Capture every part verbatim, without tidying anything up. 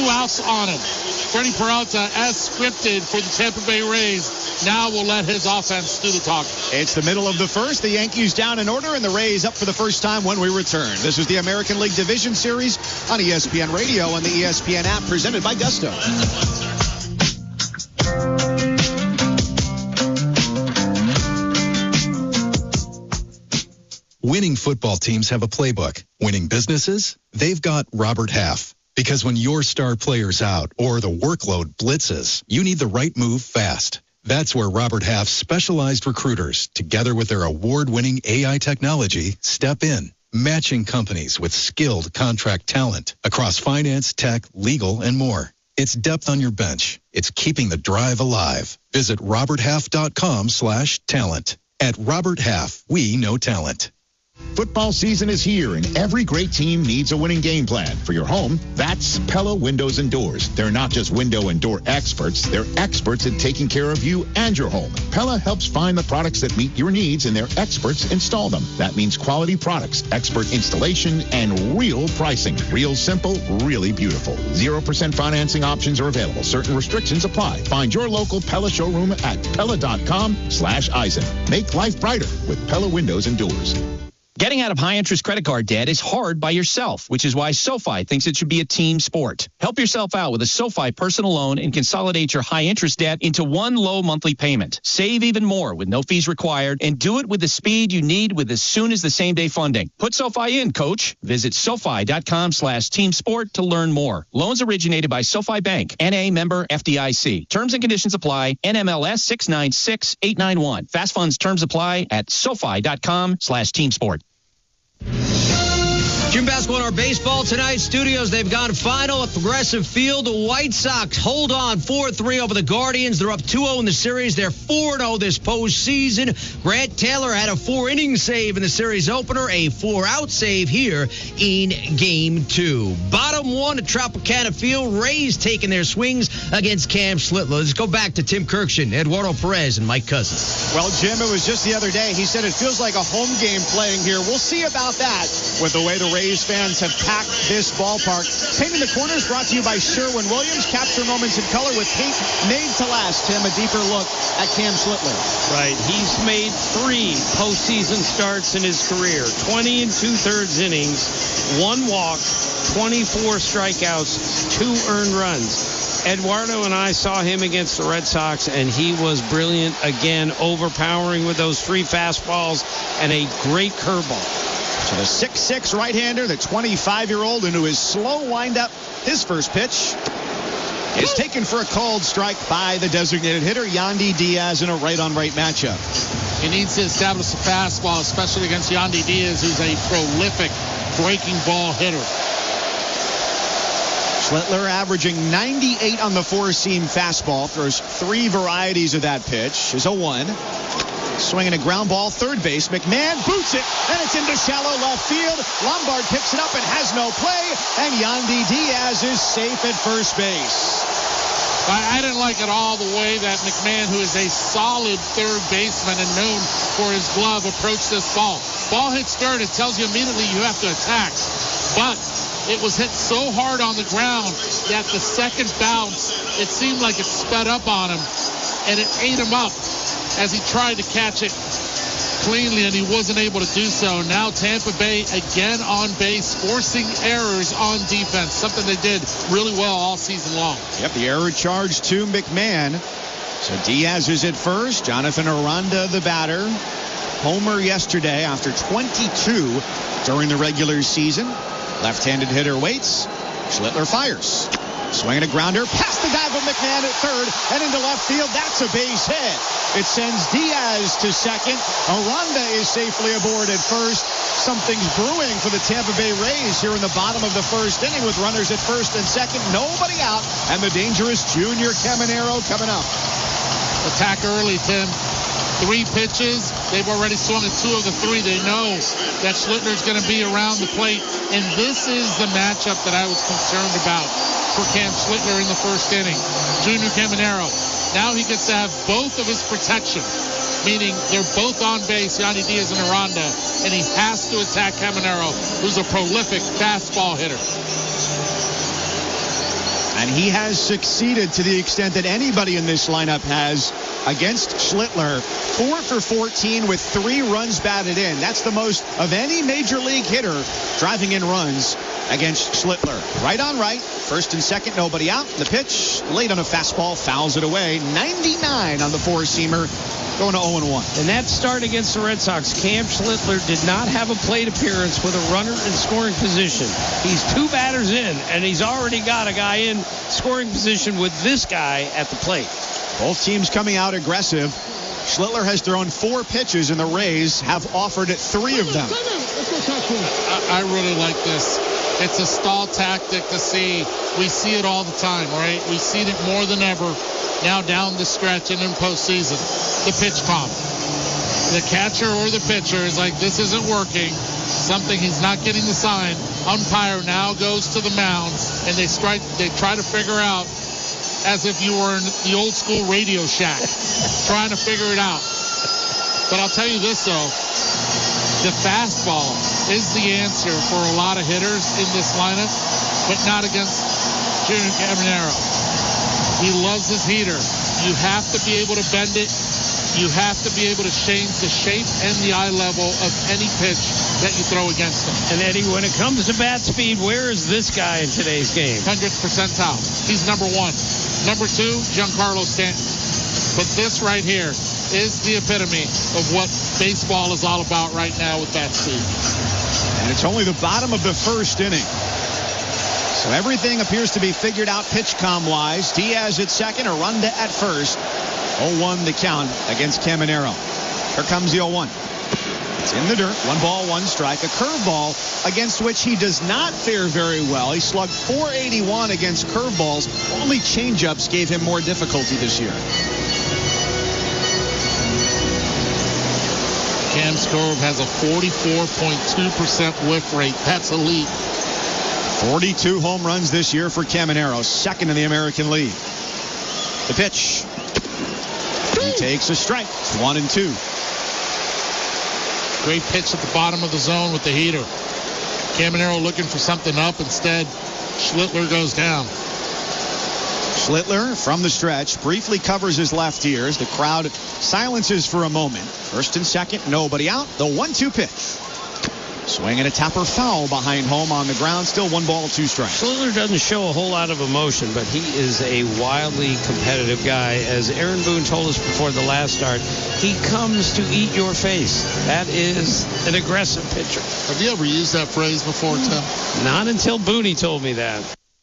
outs on him. Freddie Peralta, as scripted for the Tampa Bay Rays, now will let his offense do the talking. It's the middle of the first. The Yankees down in order, and the Rays up for the first time when we return. This is the American League Division Series on E S P N Radio and the E S P N app, presented by Gusto. Winning football teams have a playbook. Winning businesses, they've got Robert Half. Because when your star player's out or the workload blitzes, you need the right move fast. That's where Robert Half's specialized recruiters, together with their award-winning A I technology, step in, matching companies with skilled contract talent across finance, tech, legal, and more. It's depth on your bench. It's keeping the drive alive. Visit roberthalf.com slash talent. At Robert Half, we know talent. Football season is here, and every great team needs a winning game plan. For your home, that's Pella Windows and Doors. They're not just window and door experts. They're experts at taking care of you and your home. Pella helps find the products that meet your needs, and their experts install them. That means quality products, expert installation, and real pricing. Real simple, really beautiful. zero percent financing options are available. Certain restrictions apply. Find your local Pella showroom at pella.com slash Eisen. Make life brighter with Pella Windows and Doors. Getting out of high-interest credit card debt is hard by yourself, which is why SoFi thinks it should be a team sport. Help yourself out with a SoFi personal loan and consolidate your high-interest debt into one low monthly payment. Save even more with no fees required, and do it with the speed you need with as soon as the same-day funding. Put SoFi in, coach. Visit SoFi.com slash team sport to learn more. Loans originated by SoFi Bank, N A member F D I C. Terms and conditions apply. N M L S six nine six eight nine one. Fast funds terms apply at SoFi.com slash team sport. Jim Basketball in our baseball tonight. Studios, they've gone final at Progressive Field. The White Sox hold on four three over the Guardians. They're up two oh in the series. They're four oh this postseason. Grant Taylor had a four-inning save in the series opener, a four-out save here in Game two. Bottom one at Tropicana Field. Rays taking their swings against Cam Schlittler. Let's go back to Tim Kirkshin, Eduardo Perez, and Mike Cousins. Well, Jim, it was just the other day. He said it feels like a home game playing here. We'll see about that with the way the Rays fans have packed this ballpark. Painting the Corners brought to you by Sherwin-Williams. Capture moments in color with paint made to last. Tim, a deeper look at Cam Schlittler. Right. He's made three postseason starts in his career. twenty and two-thirds innings, one walk, twenty-four strikeouts, two earned runs. Eduardo and I saw him against the Red Sox, and he was brilliant again, overpowering with those three fastballs and a great curveball. So the six six right-hander, the twenty-five-year-old, into his slow windup. His first pitch is taken for a called strike by the designated hitter, Yandy Diaz, in a right-on-right matchup. He needs to establish a fastball, especially against Yandy Diaz, who's a prolific breaking ball hitter. Schlittler averaging ninety-eight on the four-seam fastball. Throws three varieties of that pitch. Is a one. Swinging a ground ball, third base. McMahon boots it, and it's into shallow left field. Lombard picks it up and has no play, and Yandy Diaz is safe at first base. I, I didn't like at all the way that McMahon, who is a solid third baseman and known for his glove, approached this ball. Ball hits third. It tells you immediately you have to attack. But it was hit so hard on the ground that the second bounce, it seemed like it sped up on him, and it ate him up as he tried to catch it cleanly, and he wasn't able to do so. Now Tampa Bay again on base, forcing errors on defense, something they did really well all season long. Yep, the error charge to McMahon. So Diaz is at first. Jonathan Aranda, the batter. Homer yesterday after twenty-two during the regular season. Left-handed hitter waits. Schlittler fires. Swinging a grounder past the dive of McMahon at third and into left field. That's a base hit. It sends Diaz to second. Aranda is safely aboard at first. Something's brewing for the Tampa Bay Rays here in the bottom of the first inning with runners at first and second. Nobody out. And the dangerous Junior Caminero coming up. Attack early, Tim. Three pitches. They've already swung at two of the three. They know that Schlittler's going to be around the plate. And this is the matchup that I was concerned about for Cam Schlittler in the first inning. Junior Caminero. Now he gets to have both of his protection, meaning they're both on base, Yandy Diaz and Aranda, and he has to attack Caminero, who's a prolific fastball hitter. And And he has succeeded to the extent that anybody in this lineup has against Schlittler. Four for fourteen with three runs batted in. That's the most of any major league hitter driving in runs against Schlittler. Right on right. First and second, nobody out. The pitch, late on a fastball, fouls it away. ninety-nine on the four-seamer, going to oh and one. And that start against the Red Sox, Cam Schlittler did not have a plate appearance with a runner in scoring position. He's two batters in, and he's already got a guy in scoring position with this guy at the plate. Both teams coming out aggressive. Schlittler has thrown four pitches, and the Rays have offered three of them. I, I really like this. It's a stall tactic to see. We see it all the time, right? We've seen it more than ever now down the stretch and in postseason. The pitch comp. The catcher or the pitcher is like, this isn't working. Something, he's not getting the sign. Umpire now goes to the mound, and they strike. They try to figure out, as if you were in the old school Radio Shack, trying to figure it out. But I'll tell you this, though. The fastball is the answer for a lot of hitters in this lineup, but not against Junior Caminero. He loves his heater. You have to be able to bend it. You have to be able to change the shape and the eye level of any pitch that you throw against him. And Eddie, when it comes to bat speed, where is this guy in today's game? hundredth percentile. He's number one. Number two, Giancarlo Stanton. But this right here is the epitome of what baseball is all about right now with bat speed. And it's only the bottom of the first inning. So everything appears to be figured out pitch com-wise. Diaz at second, Aranda at first. oh one the count against Caminero. Here comes the oh one. It's in the dirt. One ball, one strike. A curveball against which he does not fare very well. He slugged four eighty-one against curveballs. Only changeups gave him more difficulty this year. Cam Skov has a forty-four point two percent whiff rate. That's elite. forty-two home runs this year for Caminero, second in the American League. The pitch. He takes a strike. It's one and two. Great pitch at the bottom of the zone with the heater. Caminero looking for something up. Instead, Schlittler goes down. Schlittler from the stretch briefly covers his left ears. The crowd silences for a moment. First and second, nobody out. The one two pitch. Swing and a tapper foul behind home on the ground. Still one ball, two strikes. Schlittler doesn't show a whole lot of emotion, but he is a wildly competitive guy. As Aaron Boone told us before the last start, he comes to eat your face. That is an aggressive pitcher. Have you ever used that phrase before, Tim? Not until Booney told me that.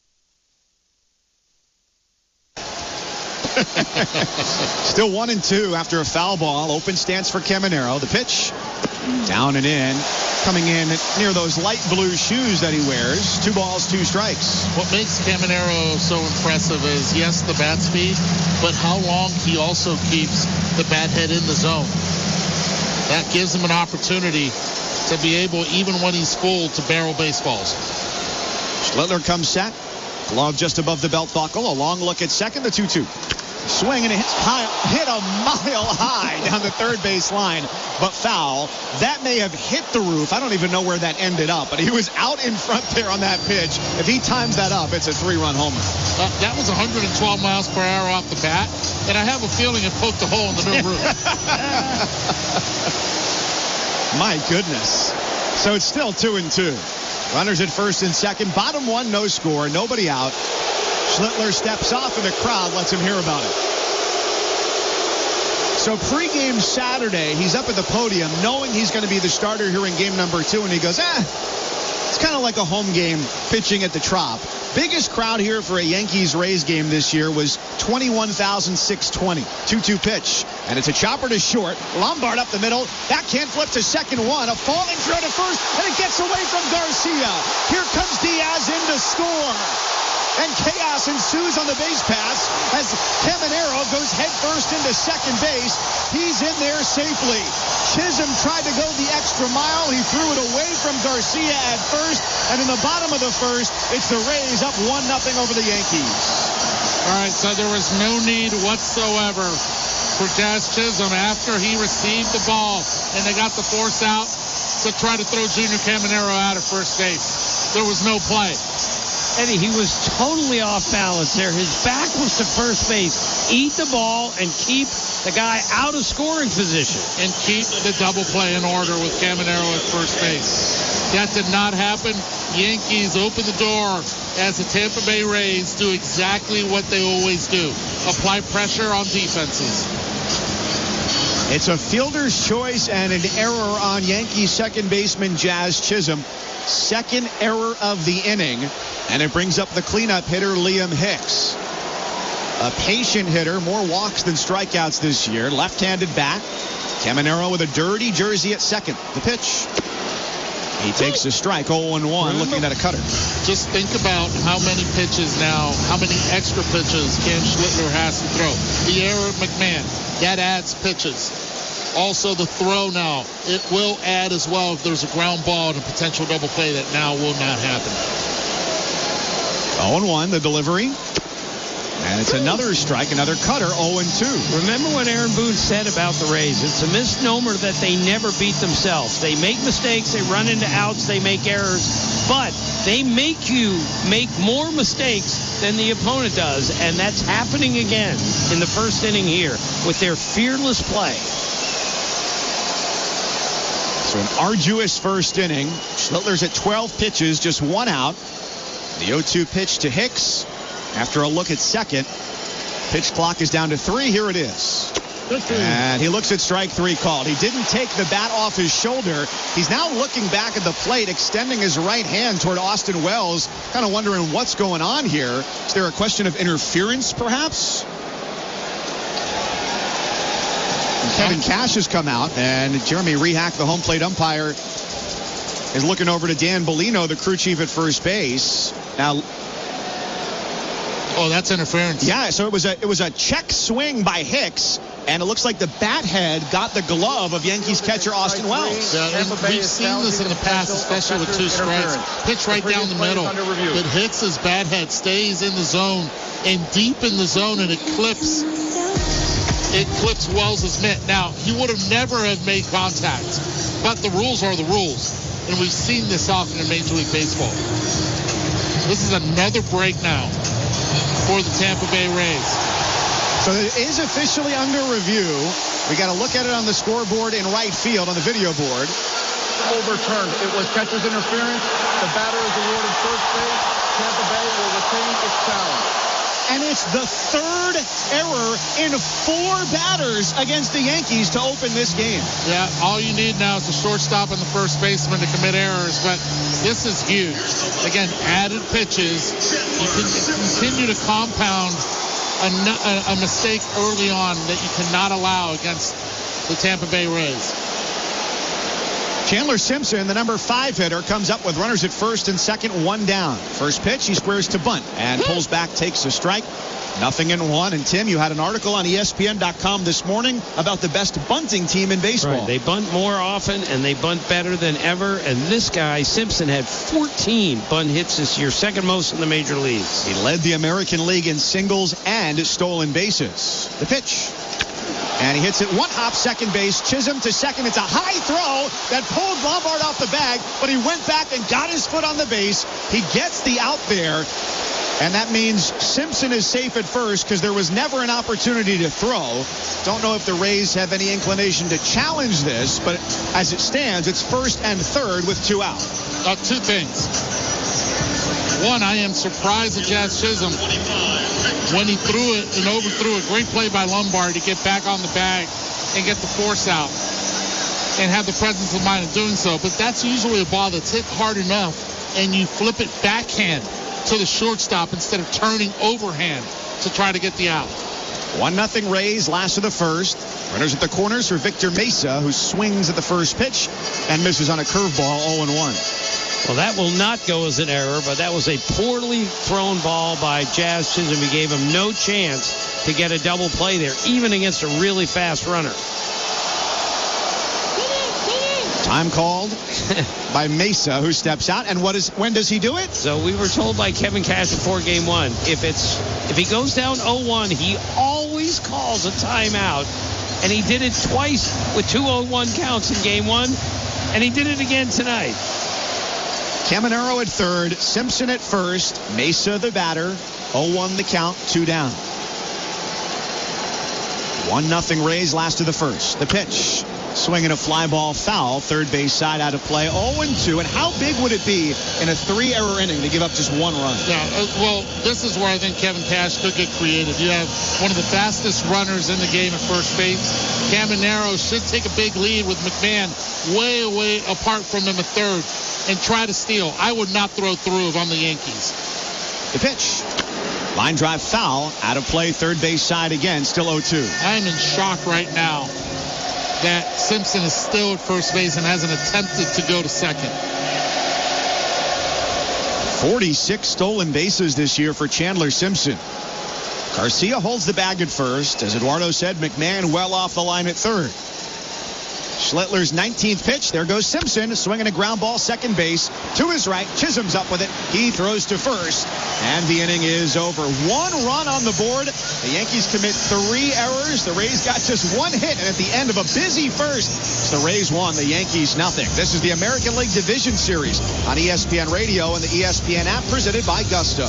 Still one and two after a foul ball. Open stance for Caminero. The pitch down and in. Coming in near those light blue shoes that he wears. Two balls, two strikes. What makes Caminero so impressive is, yes, the bat speed, but how long he also keeps the bat head in the zone. That gives him an opportunity to be able, even when he's full, to barrel baseballs. Schlittler comes set. Glove just above the belt buckle. A long look at second. The two two. Swing and it hits high, hit a mile high down the third base line, but foul. That may have hit the roof. I don't even know where that ended up, but he was out in front there on that pitch. If he times that up, it's a three-run homer. Uh, that was one hundred twelve miles per hour off the bat, and I have a feeling it poked a hole in the new roof. My goodness. So it's still two and two. Runners at first and second. Bottom one, no score. Nobody out. Schlittler steps off and the crowd lets him hear about it. So pregame Saturday, he's up at the podium knowing he's going to be the starter here in game number two, and he goes, eh, it's kind of like a home game pitching at the Trop. Biggest crowd here for a Yankees-Rays game this year was twenty-one thousand six hundred twenty. two two pitch. And it's a chopper to short. Lombard up the middle. Backhand flip to second one. A falling throw to first, and it gets away from Garcia. Here comes Diaz in to score. And chaos ensues on the base pass as Caminero goes headfirst into second base. He's in there safely. Chisholm tried to go the extra mile. He threw it away from Garcia at first. And in the bottom of the first, it's the Rays up one nothing over the Yankees. All right, so there was no need whatsoever for Jazz Chisholm after he received the ball and they got the force out to try to throw Junior Caminero out of first base. There was no play. Eddie, he was totally off balance there. His back was to first base. Eat the ball and keep the guy out of scoring position. And keep the double play in order with Caminero at first base. That did not happen. Yankees open the door as the Tampa Bay Rays do exactly what they always do. Apply pressure on defenses. It's a fielder's choice and an error on Yankees second baseman Jazz Chisholm. Second error of the inning, and it brings up the cleanup hitter Liam Hicks. A patient hitter, more walks than strikeouts this year. Left-handed bat. Caminero with a dirty jersey at second. The pitch. He takes a strike, oh one one, looking at a cutter. Just think about how many pitches now, how many extra pitches Cam Schlittler has to throw. The error of McMahon, that adds pitches. Also the throw now, it will add as well if there's a ground ball and a potential double play that now will not happen. oh one, the delivery. And it's another strike, another cutter, oh two. Remember what Aaron Boone said about the Rays. It's a misnomer that they never beat themselves. They make mistakes, they run into outs, they make errors, but they make you make more mistakes than the opponent does, and that's happening again in the first inning here with their fearless play. So an arduous first inning. Schlittler's at twelve pitches, just one out. The oh two pitch to Hicks. After a look at second, pitch clock is down to three. Here it is. And he looks at strike three called. He didn't take the bat off his shoulder. He's now looking back at the plate, extending his right hand toward Austin Wells, kind of wondering what's going on here. Is there a question of interference, perhaps? And Kevin Cash has come out, and Jeremy Rehack, the home plate umpire, is looking over to Dan Bellino, the crew chief at first base. Now, oh, that's interference. Yeah, so it was a it was a check swing by Hicks, and it looks like the bat head got the glove of Yankees catcher Austin Wells. Yeah, and we've seen this in the past, especially with two strikes. Pitch right down the middle. But Hicks's bat head stays in the zone and deep in the zone, and it clips it clips Wells' mitt. Now, he would have never have made contact, but the rules are the rules, and we've seen this often in Major League Baseball. This is another break now for the Tampa Bay Rays. So it is officially under review. We got to look at it on the scoreboard in right field on the video board. Overturned. It was catcher's interference. The batter is awarded first base. Tampa Bay will retain its challenge. And it's the third error in four batters against the Yankees to open this game. Yeah, all you need now is the shortstop and the first baseman to commit errors, but this is huge. Again, added pitches. You can continue to compound a, a, a mistake early on that you cannot allow against the Tampa Bay Rays. Chandler Simpson, the number five hitter, comes up with runners at first and second, one down. First pitch, he squares to bunt and pulls back, takes a strike. Nothing in one. And Tim, you had an article on E S P N dot com this morning about the best bunting team in baseball. Right. They bunt more often and they bunt better than ever. And this guy, Simpson, had fourteen bunt hits this year, second most in the major leagues. He led the American League in singles and stolen bases. The pitch. And he hits it one hop, second base. Chisholm to second. It's a high throw that pulled Lombard off the bag, but he went back and got his foot on the base. He gets the out there, and that means Simpson is safe at first because there was never an opportunity to throw. Don't know if the Rays have any inclination to challenge this, but as it stands, it's first and third with two out. Uh, two things. One, I am surprised at Jazz Chisholm when he threw it and overthrew a great play by Lombard to get back on the bag and get the force out and have the presence of mind of doing so. But that's usually a ball that's hit hard enough and you flip it backhand to the shortstop instead of turning overhand to try to get the out. One nothing Rays, last of the first. Runners at the corners for Victor Mesa, who swings at the first pitch and misses on a curveball, oh and one. Well, that will not go as an error, but that was a poorly thrown ball by Jazz Chisholm. He gave him no chance to get a double play there, even against a really fast runner. Time called by Mesa, who steps out. And what is? When does he do it? So we were told by Kevin Cash before game one, if it's if he goes down oh one, he always calls a timeout. And he did it twice with two oh one counts in game one, and he did it again tonight. Caminero at third, Simpson at first, Mesa the batter, oh one the count, two down. one nothing Rays, last of the first. The pitch, swinging a fly ball foul, third base side out of play, oh and two. And how big would it be in a three-error inning to give up just one run? Yeah, uh, well, this is where I think Kevin Cash could get creative. You have one of the fastest runners in the game at first base. Caminero should take a big lead with McMahon way, way apart from him at third and try to steal. I would not throw through if I'm the Yankees. The pitch. Line drive foul, out of play, third base side again, still oh two. I am in shock right now that Simpson is still at first base and hasn't attempted to go to second. forty-six stolen bases this year for Chandler Simpson. Garcia holds the bag at first. As Eduardo said, McMahon well off the line at third. Schlittler's nineteenth pitch. There goes Simpson, swinging a ground ball, second base. To his right, Chisholm's up with it. He throws to first, and the inning is over. One run on the board. The Yankees commit three errors. The Rays got just one hit, and at the end of a busy first, the Rays won, the Yankees nothing. This is the American League Division Series on E S P N Radio and the E S P N app, presented by Gusto.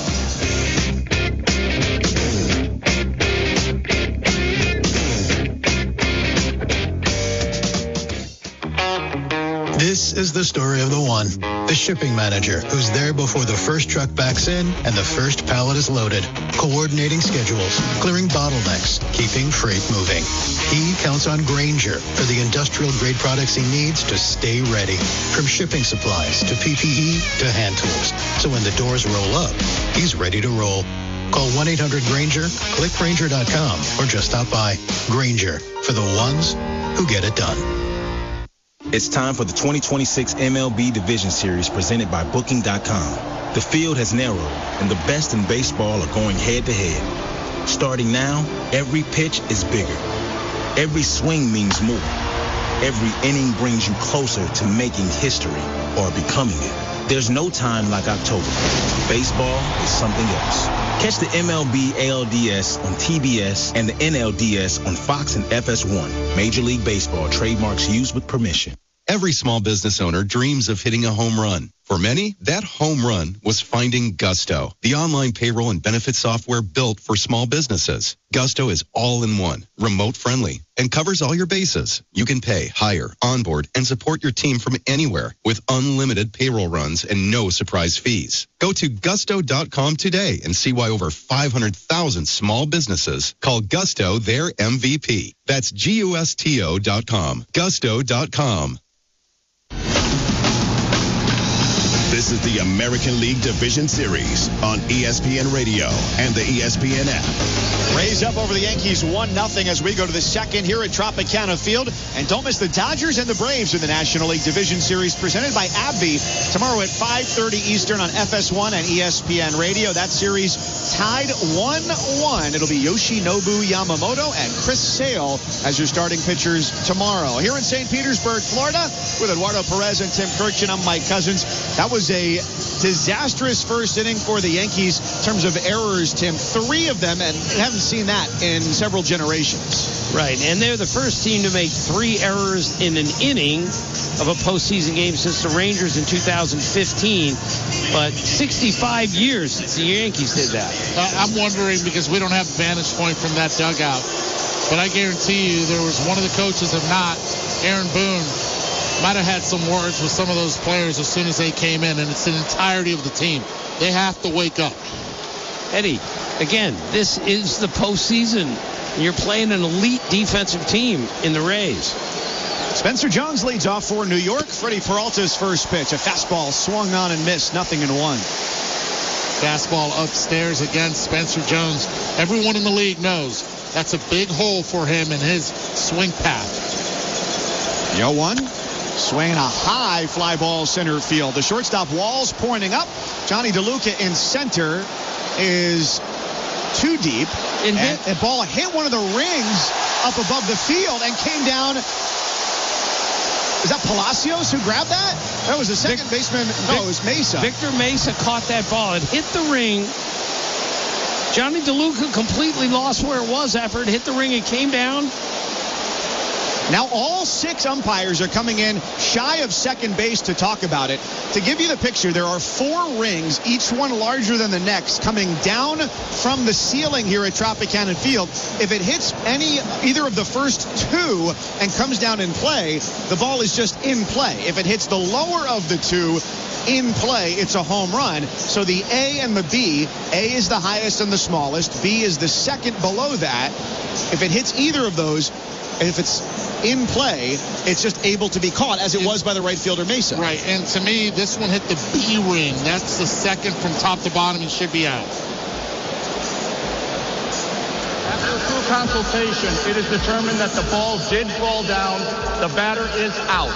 This is the story of the one, the shipping manager, who's there before the first truck backs in and the first pallet is loaded, coordinating schedules, clearing bottlenecks, keeping freight moving. He counts on Grainger for the industrial-grade products he needs to stay ready, from shipping supplies to P P E to hand tools. So when the doors roll up, he's ready to roll. Call one eight hundred Grainger, click Grainger dot com, or just stop by. Grainger, for the ones who get it done. It's time for the twenty twenty-six M L B Division Series presented by Booking dot com. The field has narrowed, and the best in baseball are going head-to-head. Starting now, every pitch is bigger. Every swing means more. Every inning brings you closer to making history or becoming it. There's no time like October. Baseball is something else. Catch the M L B A L D S on T B S and the N L D S on Fox and F S one. Major League Baseball trademarks used with permission. Every small business owner dreams of hitting a home run. For many, that home run was finding Gusto, the online payroll and benefit software built for small businesses. Gusto is all-in-one, remote-friendly, and covers all your bases. You can pay, hire, onboard, and support your team from anywhere with unlimited payroll runs and no surprise fees. Go to gusto dot com today and see why over five hundred thousand small businesses call Gusto their M V P. That's G U S T O dot com. gusto dot com. This is the American League Division Series on E S P N Radio and the E S P N app. Rays up over the Yankees one nothing as we go to the second here at Tropicana Field. And don't miss the Dodgers and the Braves in the National League Division Series presented by AbbVie tomorrow at five thirty Eastern on F S one and E S P N Radio. That series tied one one. It'll be Yoshinobu Yamamoto and Chris Sale as your starting pitchers tomorrow. Here in Saint Petersburg, Florida, with Eduardo Perez and Tim Kirkchin, I'm Mike Cousins. That was a disastrous first inning for the Yankees in terms of errors, Tim. Three of them, and we haven't seen that in several generations. Right, and they're the first team to make three errors in an inning of a postseason game since the Rangers in two thousand fifteen. But sixty-five years since the Yankees did that. Uh, I'm wondering, because we don't have a vantage point from that dugout, but I guarantee you there was one of the coaches, if not Aaron Boone, might have had some words with some of those players as soon as they came in, and it's the entirety of the team. They have to wake up. Eddie, again, this is the postseason. You're playing an elite defensive team in the Rays. Spencer Jones leads off for New York. Freddie Peralta's first pitch, a fastball swung on and missed, nothing in one. Fastball upstairs against Spencer Jones. Everyone in the league knows that's a big hole for him in his swing path. The oh one. Swinging a high fly ball center field. The shortstop Walls pointing up. Johnny DeLuca in center is too deep. And the ball hit one of the rings up above the field and came down. Is that Palacios who grabbed that? That was the second Vic, baseman. No, Vic, it was Mesa. Victor Mesa caught that ball. It hit the ring. Johnny DeLuca completely lost where it was after it hit the ring. It came down. Now all six umpires are coming in shy of second base to talk about it. To give you the picture, there are four rings, each one larger than the next, coming down from the ceiling here at Tropicana Field. If it hits any either of the first two and comes down in play, the ball is just in play. If it hits the lower of the two in play, it's a home run. So the A and the B, A is the highest and the smallest, B is the second below that. If it hits either of those, if it's in play, it's just able to be caught, as it was by the right fielder Mesa. Right, and to me, this one hit the B ring. That's the second from top to bottom. He should be out. After true consultation, it is determined that the ball did fall down. The batter is out.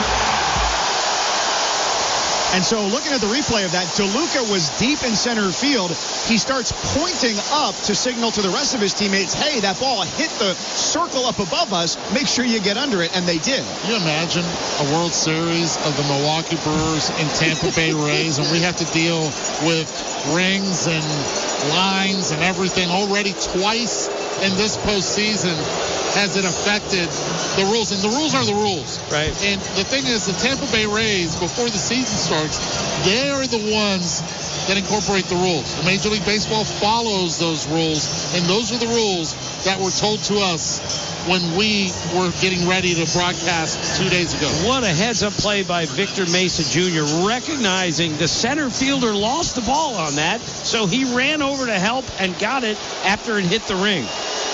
And so looking at the replay of that, DeLuca was deep in center field. He starts pointing up to signal to the rest of his teammates, hey, that ball hit the circle up above us. Make sure you get under it. And they did. Can you imagine a World Series of the Milwaukee Brewers and Tampa Bay Rays, and we have to deal with rings and lines and everything already twice in this postseason? Has it affected the rules? And the rules are the rules. Right. And the thing is, the Tampa Bay Rays, before the season starts, they are the ones that incorporate the rules. The Major League Baseball follows those rules, and those are the rules that were told to us when we were getting ready to broadcast two days ago. What a heads-up play by Victor Mesa Junior, recognizing the center fielder lost the ball on that, so he ran over to help and got it after it hit the ring.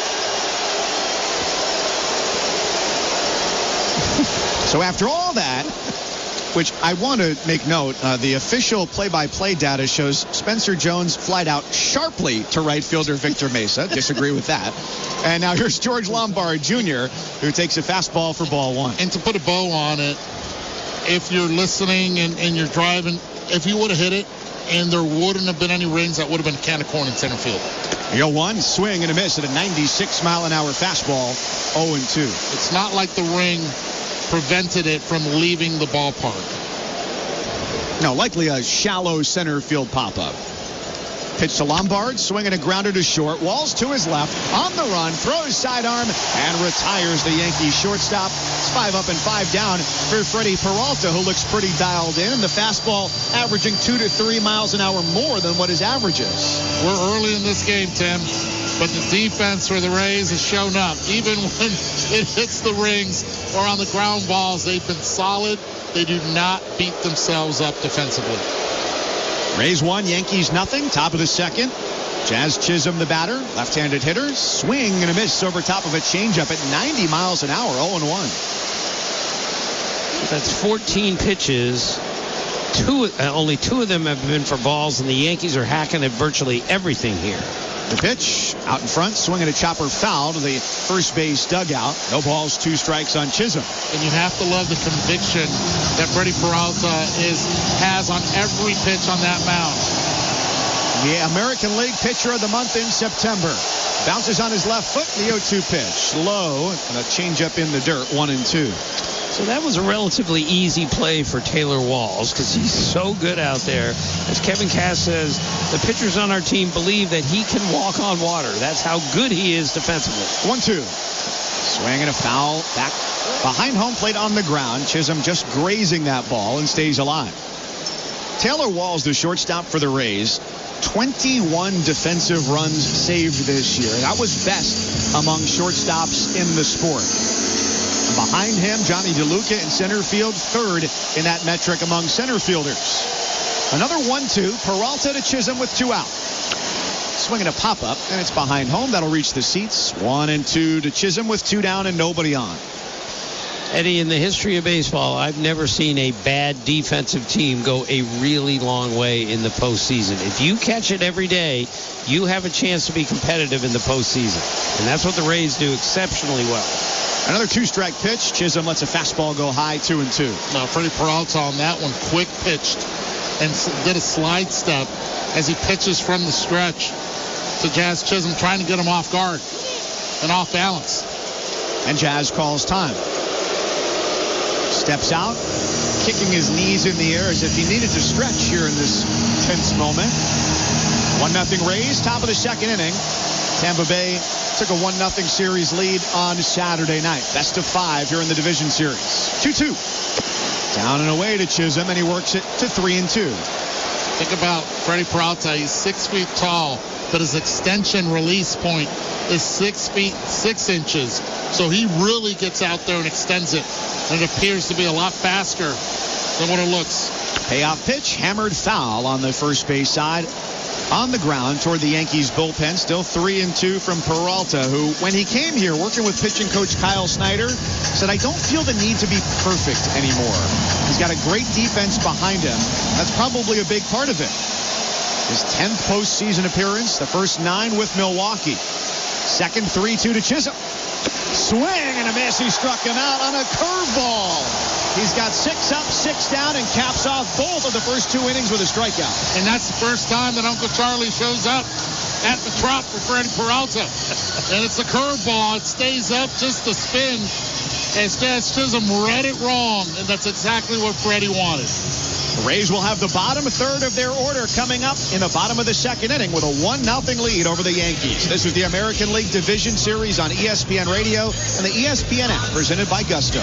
So after all that, which I want to make note, uh, the official play-by-play data shows Spencer Jones flied out sharply to right fielder Victor Mesa. Disagree with that. And now here's George Lombard Junior, who takes a fastball for ball one. And to put a bow on it, if you're listening and, and you're driving, if you would have hit it and there wouldn't have been any rings, that would have been a can of corn in center field. Yo, one swing and a miss at a ninety-six mile an hour fastball, oh and two. It's not like the ring prevented it from leaving the ballpark. No, likely a shallow center field pop-up. Pitch to Lombard, swinging a grounder to short. Walls to his left, on the run, throws sidearm, and retires the Yankees shortstop. It's five up and five down for Freddie Peralta, who looks pretty dialed in. And the fastball averaging two to three miles an hour more than what his average is. We're early in this game, Tim, but the defense for the Rays has shown up. Even when it hits the rings or on the ground balls, they've been solid. They do not beat themselves up defensively. Rays one, Yankees nothing. Top of the second. Jazz Chisholm, the batter, left-handed hitter. Swing and a miss over top of a changeup at ninety miles an hour, oh and one. That's fourteen pitches. Two, uh, only two of them have been for balls, and the Yankees are hacking at virtually everything here. The pitch out in front, swinging a chopper foul to the first base dugout. No balls, two strikes on Chisholm. And you have to love the conviction that Freddie Peralta is has on every pitch on that mound. The American League Pitcher of the Month in September. Bounces on his left foot, the oh two pitch. Low, and a changeup in the dirt, one and two. So that was a relatively easy play for Taylor Walls because he's so good out there. As Kevin Cass says, the pitchers on our team believe that he can walk on water. That's how good he is defensively. one two. Swing and a foul back behind home plate on the ground. Chisholm just grazing that ball and stays alive. Taylor Walls, the shortstop for the Rays. twenty-one defensive runs saved this year. That was best among shortstops in the sport. Behind him, Johnny DeLuca in center field, third in that metric among center fielders. Another one two. Peralta to Chisholm with two out. Swinging a pop-up, and it's behind home. That'll reach the seats. One and two to Chisholm with two down and nobody on. Eddie, in the history of baseball, I've never seen a bad defensive team go a really long way in the postseason. If you catch it every day, you have a chance to be competitive in the postseason. And that's what the Rays do exceptionally well. Another two-strike pitch. Chisholm lets a fastball go high, two and two. Now, Freddie Peralta on that one, quick pitched and did a slide step as he pitches from the stretch to Jazz Chisholm, trying to get him off guard and off balance. And Jazz calls time. Steps out, kicking his knees in the air as if he needed to stretch here in this tense moment. One nothing Rays, top of the second inning. Tampa Bay took a one nothing series lead on Saturday night. Best of five here in the division series. two two. Down and away to Chisholm, and he works it to three and two. Think about Freddie Peralta. He's six feet tall, but his extension release point is six feet six inches. So he really gets out there and extends it. And it appears to be a lot faster than what it looks. Payoff pitch, hammered foul on the first base side. On the ground toward the Yankees bullpen. Still three and two from Peralta, who, when he came here working with pitching coach Kyle Snyder, said, I don't feel the need to be perfect anymore. He's got a great defense behind him. That's probably a big part of it. His tenth postseason appearance, the first nine with Milwaukee. Second three two to Chisholm. Swing and a miss. He struck him out on a curveball. He's got six up, six down, and caps off both of the first two innings with a strikeout. And that's the first time that Uncle Charlie shows up at the Trop for Freddie Peralta. And it's a curveball. It stays up just to spin. As Jazz Chisholm read it wrong, and that's exactly what Freddie wanted. The Rays will have the bottom third of their order coming up in the bottom of the second inning with a one nothing lead over the Yankees. This is the American League Division Series on E S P N Radio and the E S P N app presented by Gusto.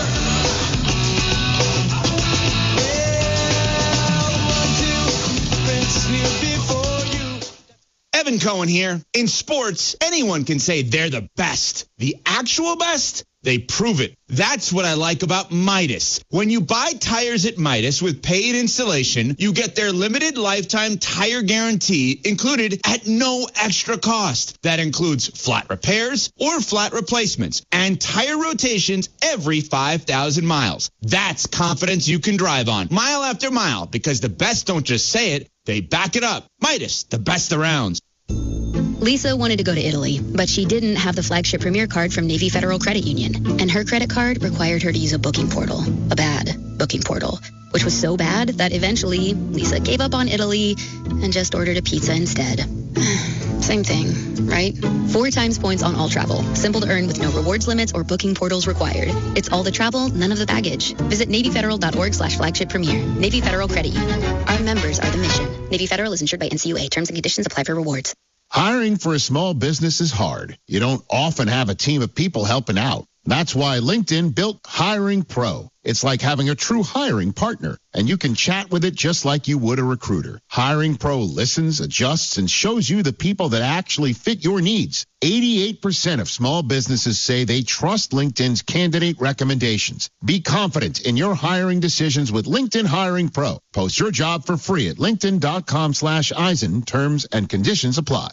Evan Cohen here. In sports, anyone can say they're the best. The actual best? They prove it. That's what I like about Midas. When you buy tires at Midas with paid installation, you get their limited lifetime tire guarantee included at no extra cost. That includes flat repairs or flat replacements and tire rotations every five thousand miles. That's confidence you can drive on mile after mile, because the best don't just say it, they back it up. Midas, the best around. Lisa wanted to go to Italy, but she didn't have the flagship Premier card from Navy Federal Credit Union. And her credit card required her to use a booking portal, a bad booking portal, which was so bad that eventually Lisa gave up on Italy and just ordered a pizza instead. Same thing, right? Four times points on all travel. Simple to earn with no rewards limits or booking portals required. It's all the travel, none of the baggage. Visit NavyFederal.org slash flagship premier. Navy Federal Credit Union. Our members are the mission. Navy Federal is insured by N C U A. Terms and conditions apply for rewards. Hiring for a small business is hard. You don't often have a team of people helping out. That's why LinkedIn built Hiring Pro. It's like having a true hiring partner, and you can chat with it just like you would a recruiter. Hiring Pro listens, adjusts, and shows you the people that actually fit your needs. eighty-eight percent of small businesses say they trust LinkedIn's candidate recommendations. Be confident in your hiring decisions with LinkedIn Hiring Pro. Post your job for free at linkedin.com slash Eisen. Terms and conditions apply.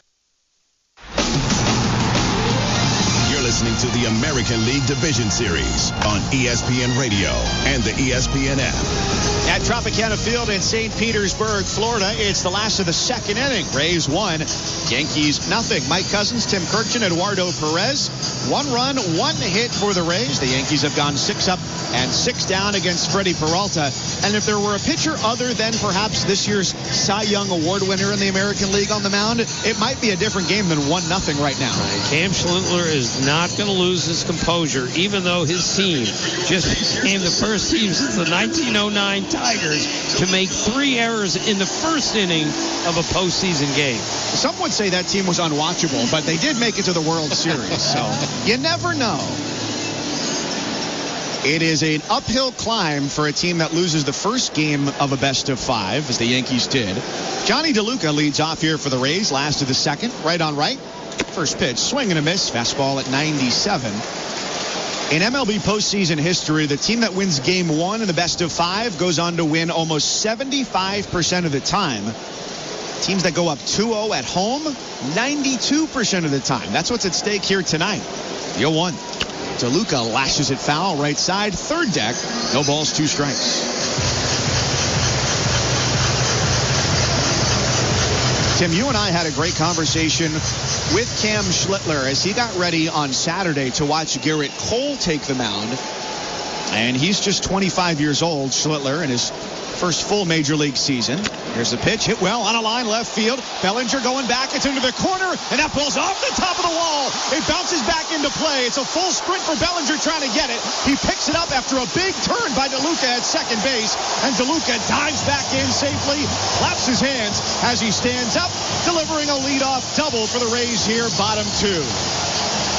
Listening to the American League Division Series on E S P N Radio and the E S P N app. At Tropicana Field in Saint Petersburg, Florida, it's the last of the second inning. Rays one, Yankees nothing. Mike Cousins, Tim Kirchin, Eduardo Perez. One run, one hit for the Rays. The Yankees have gone six up and six down against Freddie Peralta. And if there were a pitcher other than perhaps this year's Cy Young Award winner in the American League on the mound, it might be a different game than one nothing right now. Right. Cam Schlittler is not going to lose his composure, even though his team just became the first team since the nineteen oh nine Tigers to make three errors in the first inning of a postseason game. Some would say that team was unwatchable, but they did make it to the World Series, so you never know. It is an uphill climb for a team that loses the first game of a best of five, as the Yankees did. Johnny DeLuca leads off here for the Rays, last of the second, right on right. First pitch, swing and a miss, fastball at ninety-seven. In M L B postseason history, the team that wins game one in the best of five goes on to win almost seventy-five percent of the time. Teams that go up two oh at home, ninety-two percent of the time. That's what's at stake here tonight. The oh one. DeLuca lashes it foul, right side, third deck. No balls, two strikes. Tim, you and I had a great conversation with Cam Schlittler as he got ready on Saturday to watch Garrett Cole take the mound. And he's just twenty-five years old, Schlittler, in his first full major league season. Here's the pitch, hit well on a line left field. Bellinger going back, it's into the corner, and that ball's off the top of the wall. It bounces back into play. It's a full sprint for Bellinger trying to get it. He picks it up after a big turn by DeLuca at second base, and DeLuca dives back in safely, claps his hands as he stands up, delivering a leadoff double for the Rays here, bottom two.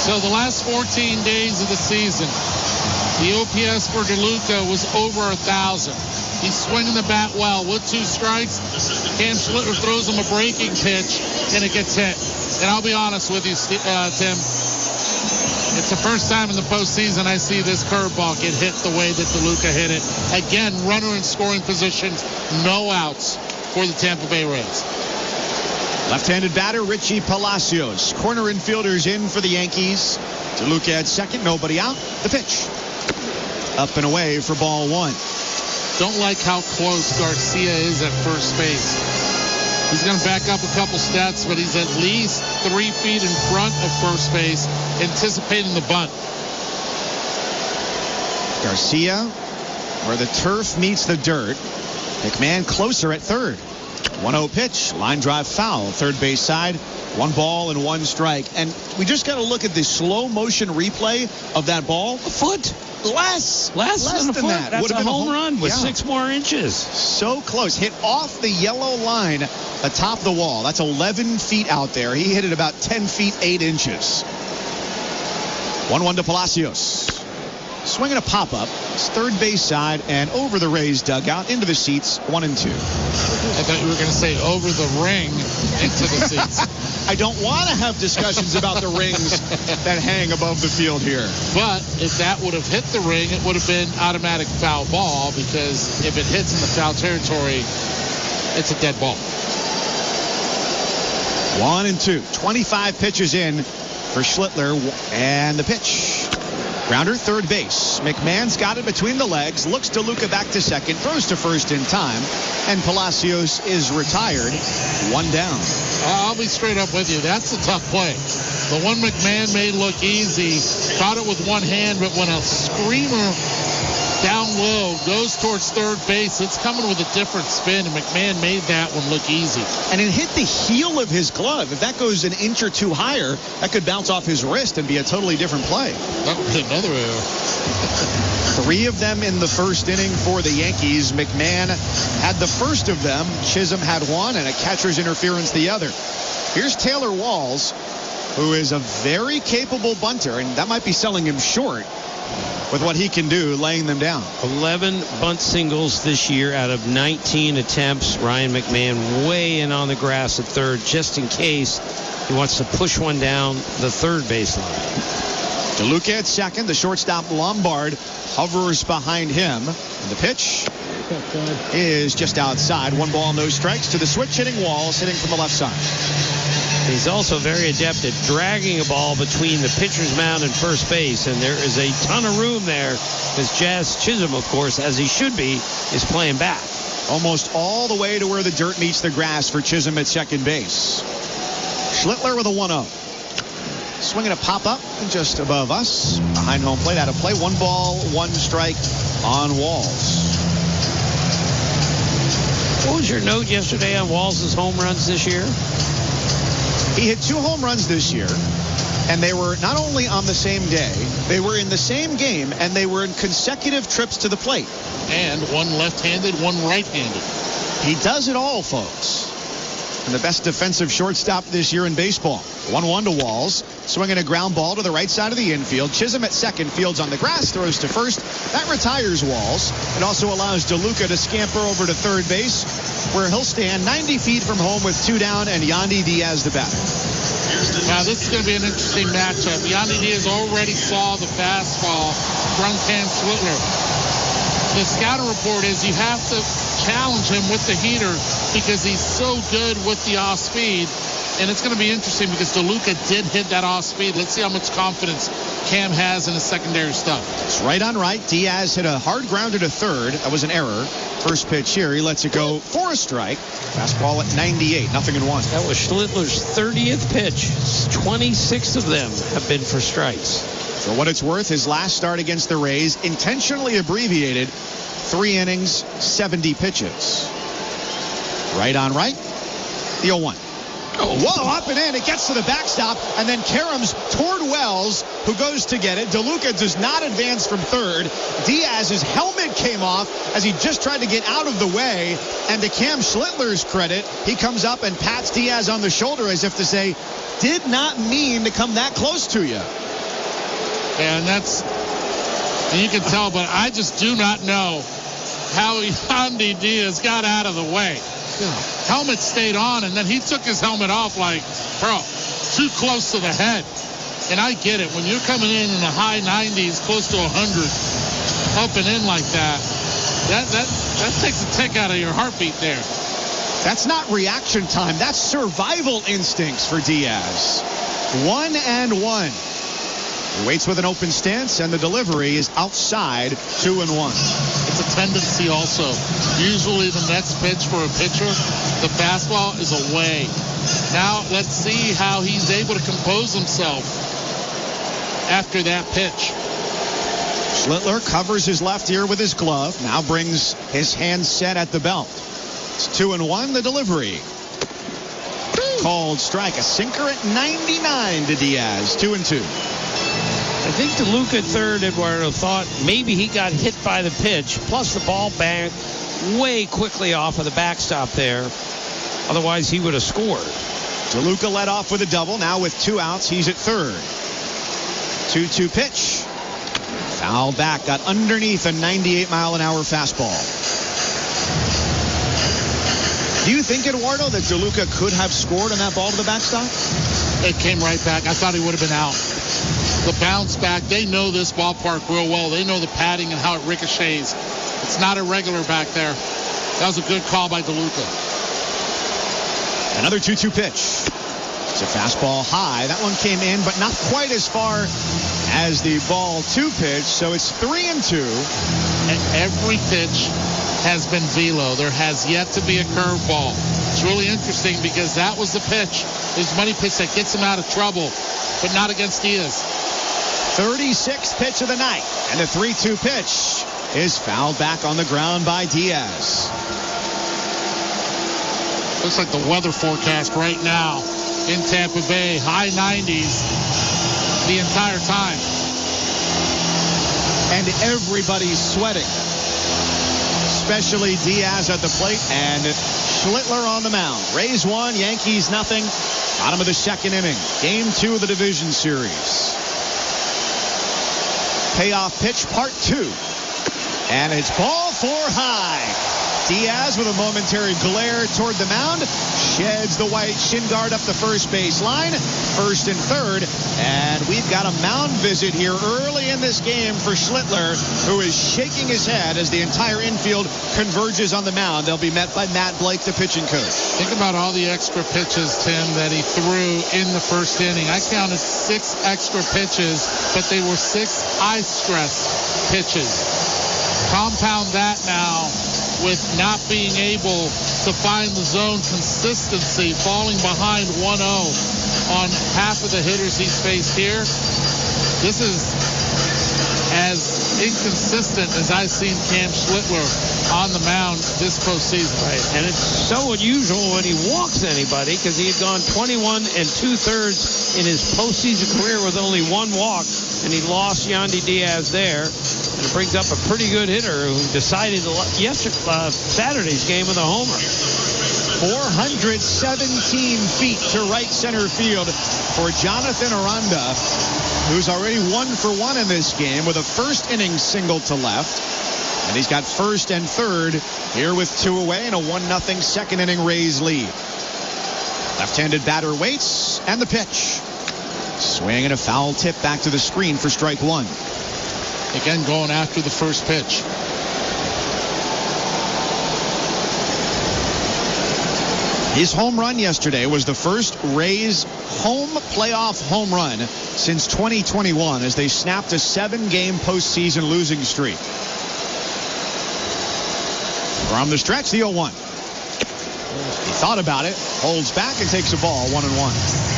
So the last fourteen days of the season, the O P S for DeLuca was over one thousand. He's swinging the bat well with two strikes. Cam Schlittler throws him a breaking pitch, and it gets hit. And I'll be honest with you, uh, Tim, it's the first time in the postseason I see this curveball get hit the way that DeLuca hit it. Again, runner in scoring position, no outs for the Tampa Bay Rays. Left-handed batter Richie Palacios. Corner infielders in for the Yankees. DeLuca at second, nobody out. The pitch. Up and away for ball one. Don't like how close Garcia is at first base. He's going to back up a couple steps, but he's at least three feet in front of first base, anticipating the bunt. Garcia, where the turf meets the dirt. McMahon closer at third. one oh pitch, line drive foul, third base side. One ball and one strike. And we just got to look at the slow motion replay of that ball. A foot. Less. Less, Less than, than a that. That's Would a have been home a run with yeah. six more inches. So close. Hit off the yellow line atop the wall. That's eleven feet out there. He hit it about ten feet, eight inches. one one to Palacios. Swinging a pop-up. It's third base side and over the Rays dugout into the seats, one and two. I thought you were going to say over the ring into the seats. I don't want to have discussions about the rings that hang above the field here. But if that would have hit the ring, it would have been automatic foul ball, because if it hits in the foul territory, it's a dead ball. One and two. twenty-five pitches in for Schlittler, and the pitch. Grounder, third base. McMahon's got it between the legs, looks DeLuca back to second, throws to first in time, and Palacios is retired. One down. I'll be straight up with you. That's a tough play. The one McMahon made look easy, caught it with one hand, but when a screamer down low goes towards third base, it's coming with a different spin, and McMahon made that one look easy. And it hit the heel of his glove. If that goes an inch or two higher, that could bounce off his wrist and be a totally different play. That would be another error. Three of them in the first inning for the Yankees. McMahon had the first of them. Chisholm had one, and a catcher's interference the other. Here's Taylor Walls, who is a very capable bunter, and that might be selling him short with what he can do laying them down. eleven bunt singles this year out of nineteen attempts. Ryan McMahon way in on the grass at third, just in case he wants to push one down the third baseline. DeLuca at second. The shortstop Lombard hovers behind him. And the pitch is just outside. One ball, no strikes to the switch hitting Walls, hitting from the left side. He's also very adept at dragging a ball between the pitcher's mound and first base, and there is a ton of room there, because Jazz Chisholm, of course, as he should be, is playing back. Almost all the way to where the dirt meets the grass for Chisholm at second base. Schlittler with a one oh. Swinging a pop-up just above us. Behind home plate, out of play. One ball, one strike on Walls. What was your note yesterday on Walls' home runs this year? He hit two home runs this year, and they were not only on the same day, they were in the same game, and they were in consecutive trips to the plate. And one left-handed, one right-handed. He does it all, folks. And the best defensive shortstop this year in baseball. one one to Walls. Swinging a ground ball to the right side of the infield. Chisholm at second, fields on the grass, throws to first. That retires Walls. It also allows DeLuca to scamper over to third base, where he'll stand ninety feet from home with two down, and Yandy Diaz the batter. Now, this is going to be an interesting matchup. Yandy Diaz already saw the fastball from Cam Schlittler. The scouting report is you have to challenge him with the heater because he's so good with the off speed. And it's going to be interesting because DeLuca did hit that off speed. Let's see how much confidence Cam has in his secondary stuff. It's right on right. Diaz hit a hard grounder to third. That was an error. First pitch here. He lets it go for a strike. Fastball at ninety-eight. Nothing in one. That was Schlittler's thirtieth pitch. twenty-six of them have been for strikes. For what it's worth, his last start against the Rays, intentionally abbreviated, three innings, seventy pitches. Right on right. The oh one. Oh, whoa, up and in. It gets to the backstop, and then Karams toward Wells, who goes to get it. DeLuca does not advance from third. Diaz's helmet came off as he just tried to get out of the way. And to Cam Schlittler's credit, he comes up and pats Diaz on the shoulder as if to say, did not mean to come that close to you. Yeah, and that's, and you can tell, but I just do not know how Yandy Diaz got out of the way. Helmet stayed on, and then he took his helmet off like, bro, too close to the head. And I get it. When you're coming in in the high nineties, close to one hundred, up and in like that, that, that, that takes a tick out of your heartbeat there. That's not reaction time. That's survival instincts for Diaz. One and one. He waits with an open stance, and the delivery is outside, two and one. It's a tendency also. Usually the next pitch for a pitcher, the fastball is away. Now let's see how he's able to compose himself after that pitch. Schlittler covers his left ear with his glove. Now brings his hand set at the belt. It's two and one. The delivery. Called strike. A sinker at ninety-nine to Diaz. Two and two. I think DeLuca at third, Eduardo, thought maybe he got hit by the pitch. Plus the ball banked way quickly off of the backstop there. Otherwise, he would have scored. DeLuca led off with a double. Now with two outs, he's at third. two two pitch. Foul back. Got underneath a ninety-eight mile an hour fastball. Do you think, Eduardo, that DeLuca could have scored on that ball to the backstop? It came right back. I thought he would have been out. The bounce back, they know this ballpark real well. They know the padding and how it ricochets. It's not irregular back there. That was a good call by DeLuca. Another two two pitch. It's a fastball high. That one came in, but not quite as far as the ball two pitch. So it's three and two. And every pitch has been velo. There has yet to be a curveball. It's really interesting because that was the pitch. His money pitch that gets him out of trouble, but not against Diaz. thirty-sixth pitch of the night, and the three two pitch is fouled back on the ground by Diaz. Looks like the weather forecast right now in Tampa Bay, high nineties the entire time. And everybody's sweating, especially Diaz at the plate and Schlittler on the mound. Rays one, Yankees nothing. Bottom of the second inning. Game two of the division series. Payoff pitch, part two. And it's ball four high. Diaz with a momentary glare toward the mound. Sheds the white shin guard up the first base line. First and third. And we've got a mound visit here early in this game for Schlittler, who is shaking his head as the entire infield converges on the mound. They'll be met by Matt Blake, the pitching coach. Think about all the extra pitches, Tim, that he threw in the first inning. I counted six extra pitches, but they were six high-stress pitches. Compound that now with not being able to find the zone consistency, falling behind one oh on half of the hitters he's faced here. This is as inconsistent as I've seen Cam Schlittler on the mound this postseason. Right, and it's so unusual when he walks anybody because he had gone twenty-one and two-thirds in his postseason career with only one walk, and he lost Yandy Diaz there. And it brings up a pretty good hitter who decided yesterday, uh, Saturday's game with a homer. four hundred seventeen feet to right center field for Jonathan Aranda, who's already one for one in this game with a first inning single to left. And he's got first and third here with two away and a one nothing second inning Rays lead. Left-handed batter waits, and the pitch. Swing and a foul tip back to the screen for strike one. Again, going after the first pitch. His home run yesterday was the first Rays home playoff home run since twenty twenty-one as they snapped a seven-game postseason losing streak. From the stretch, the oh one. He thought about it, holds back, and takes a ball, one and one.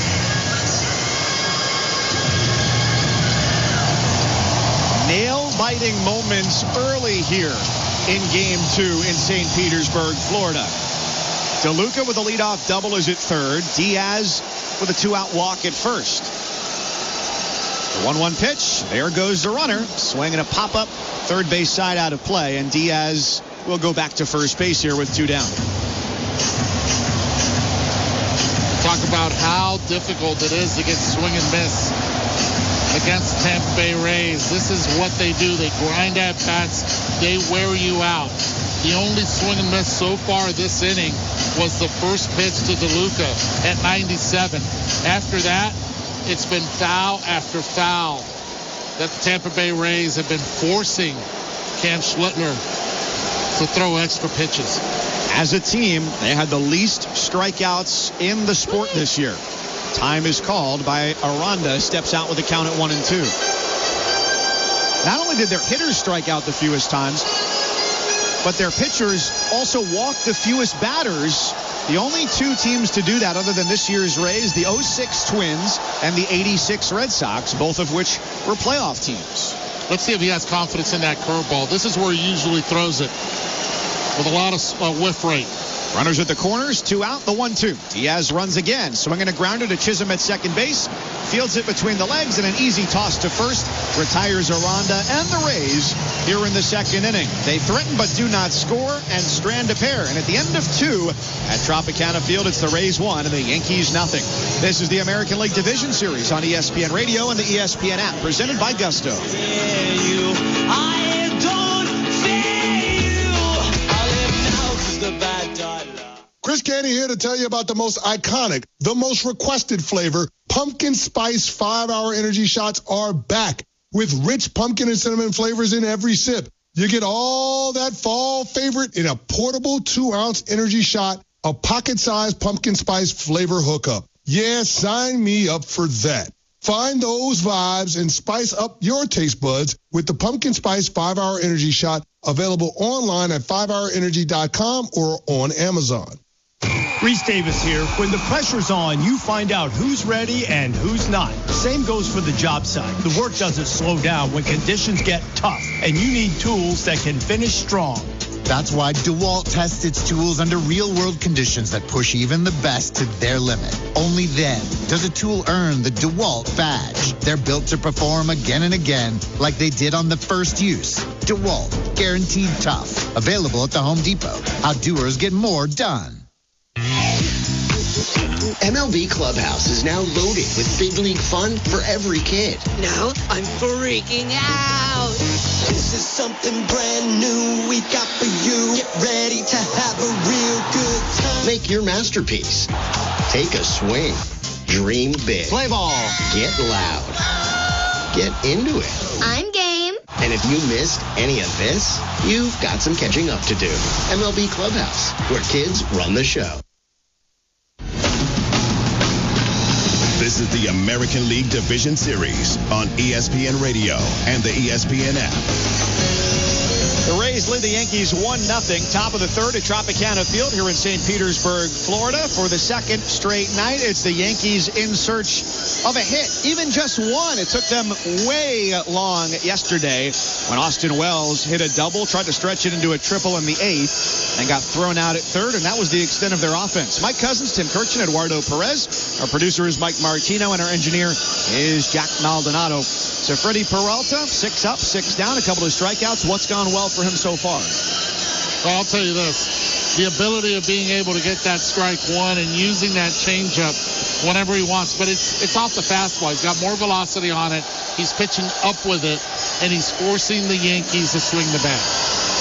Nail-biting moments early here in Game two in Saint Petersburg, Florida. DeLuca with a leadoff double is at third. Diaz with a two-out walk at first. The one one pitch. There goes the runner. Swinging a pop-up. Third base side out of play. And Diaz will go back to first base here with two down. Talk about how difficult it is to get swing and miss. against the Tampa Bay Rays. This is what they do. They grind at bats. They wear you out. The only swing and miss so far this inning was the first pitch to DeLuca at ninety-seven. After that, it's been foul after foul that the Tampa Bay Rays have been forcing Cam Schlittler to throw extra pitches. As a team, they had the least strikeouts in the sport this year. Time is called by Aranda, steps out with a count at one and two. Not only did their hitters strike out the fewest times, but their pitchers also walked the fewest batters. The only two teams to do that other than this year's Rays, the oh six Twins and the eighty-six Red Sox, both of which were playoff teams. Let's see if he has confidence in that curveball. This is where he usually throws it with a lot of uh, whiff rate. Runners at the corners, two out, the one two. Diaz runs again, swinging a grounder to Chisholm at second base. Fields it between the legs and an easy toss to first. Retires Aranda and the Rays here in the second inning. They threaten but do not score and strand a pair. And at the end of two at Tropicana Field, it's the Rays one and the Yankees nothing. This is the American League Division Series on E S P N Radio and the E S P N app, presented by Gusto. Chris Canty here to tell you about the most iconic, the most requested flavor. Pumpkin Spice five hour Energy Shots are back with rich pumpkin and cinnamon flavors in every sip. You get all that fall favorite in a portable two ounce energy shot, a pocket-sized pumpkin spice flavor hookup. Yeah, sign me up for that. Find those vibes and spice up your taste buds with the Pumpkin Spice five hour Energy Shot, available online at five hour energy dot com or on Amazon. Reese Davis here. When the pressure's on, you find out who's ready and who's not. Same goes for the job site. The work doesn't slow down when conditions get tough, and you need tools that can finish strong. That's why DeWalt tests its tools under real-world conditions that push even the best to their limit. Only then does a tool earn the DeWalt badge. They're built to perform again and again like they did on the first use. DeWalt, guaranteed tough. Available at the Home Depot. How doers get more done. M L B Clubhouse is now loaded with big league fun for every kid. Now I'm freaking out. This is something brand new we got for you. Get ready to have a real good time. Make your masterpiece. Take a swing. Dream big. Play ball. Get loud. Get into it. I'm game. And if you missed any of this, you've got some catching up to do. M L B Clubhouse, where kids run the show. This is the American League Division Series on E S P N Radio and the E S P N app. The Rays lead the Yankees one nothing. Top of the third at Tropicana Field here in Saint Petersburg, Florida. For the second straight night, it's the Yankees in search of a hit. Even just one. It took them way long yesterday when Austin Wells hit a double, tried to stretch it into a triple in the eighth, and got thrown out at third, and that was the extent of their offense. Mike Cousins, Tim Kirchin, Eduardo Perez. Our producer is Mike Martino, and our engineer is Jack Maldonado. So Freddie Peralta, six up, six down, a couple of strikeouts. What's gone well for him so far? Well, I'll tell you this. The ability of being able to get that strike one and using that changeup whenever he wants. But it's it's off the fastball. He's got more velocity on it. He's pitching up with it, and he's forcing the Yankees to swing the bat.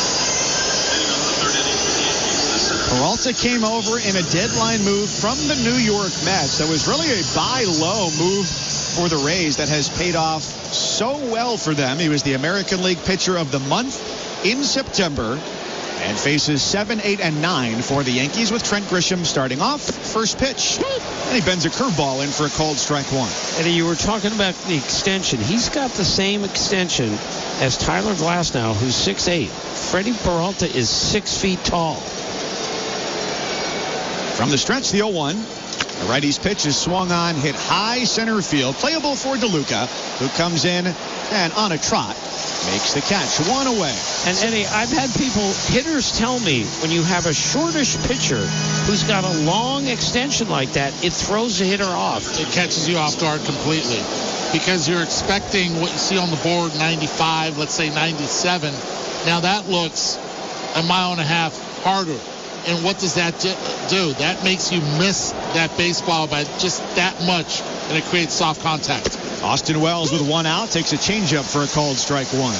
Peralta came over in a deadline move from the New York Mets. That was really a buy low move for the Rays that has paid off so well for them. He was the American League Pitcher of the Month in September and faces seven, eight, and nine for the Yankees with Trent Grisham starting off. First pitch, and he bends a curveball in for a cold strike one. Eddie, you were talking about the extension. He's got the same extension as Tyler Glasnow, who's six eight. Freddie Peralta is six feet tall. From the stretch, the oh one. The righty's pitch is swung on, hit high center field. Playable for DeLuca, who comes in and on a trot makes the catch. One away. And Eddie, I've had people, hitters tell me when you have a shortish pitcher who's got a long extension like that, it throws the hitter off. It catches you off guard completely because you're expecting what you see on the board, ninety-five, let's say ninety-seven. Now that looks a mile and a half harder And what does that do? That makes you miss that baseball by just that much, and it creates soft contact. Austin Wells with one out takes a changeup for a called strike one.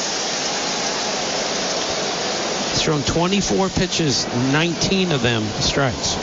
He's thrown twenty-four pitches, nineteen of them strikes.